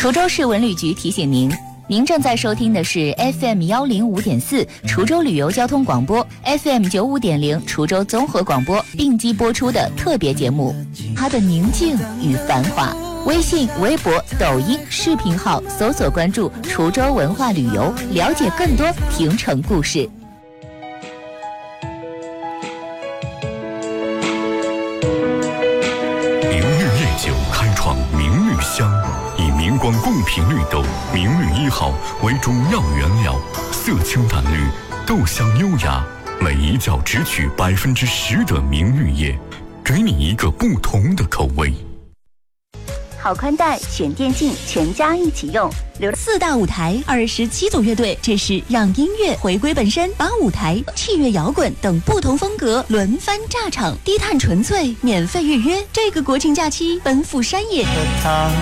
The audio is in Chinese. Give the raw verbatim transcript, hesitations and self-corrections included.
滁州市文旅局提醒您，您正在收听的是 F M 一零五点四 滁州旅游交通广播 ，F M 九五点零 滁州综合广播并机播出的特别节目《它的宁静与繁华》。微信、微博、抖音、视频号搜索关注滁州文化旅游，了解更多平城故事。 明日夜酒开创明日香，以明光贡品绿豆明日一号为主要原料，色清淡绿，豆香优雅，每一角只取百分之十的明日叶，给你一个不同的口味。 好宽带，选电竞，全家一起用。 四大舞台，二十七组乐队，这是让音乐回归本身，把舞台、器乐摇滚等不同风格轮番炸场，低碳纯粹，免费预约。这个国庆假期，奔赴山野。